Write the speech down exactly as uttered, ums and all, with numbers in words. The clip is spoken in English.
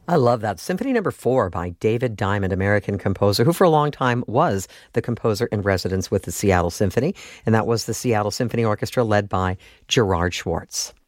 I love that. Symphony Number Four by David Diamond, American composer, who for a long time was the composer in residence with the Seattle Symphony, and that was the Seattle Symphony Orchestra led by Gerard Schwartz.